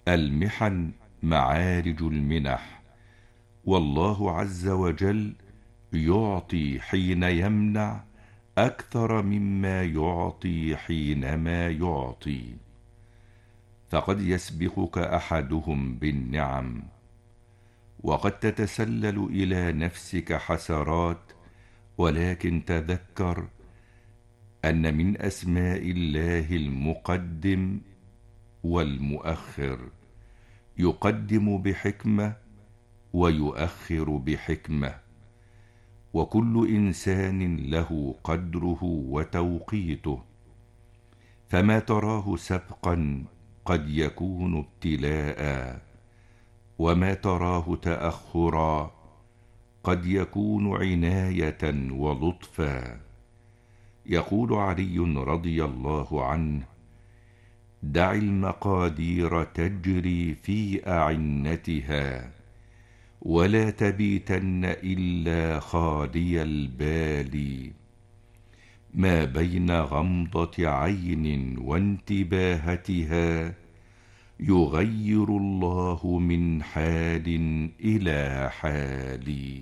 المحن معارج المنح، والله عز وجل يعطي حين يمنع أكثر مما يعطي حينما يعطي. فقد يسبقك أحدهم بالنعم، وقد تتسلل إلى نفسك حسرات، ولكن تذكر أن من أسماء الله المقدم والمؤخر، يقدم بحكمة ويؤخر بحكمة، وكل إنسان له قدره وتوقيته، فما تراه سبقا قد يكون ابتلاء، وما تراه تأخرا قد يكون عناية ولطفا. يقول علي رضي الله عنه: دع المقادير تجري في أعنتها، ولا تبيتن إلا خالي البال. ما بين غمضة عين وانتباهتها يغير الله من حال إلى حال.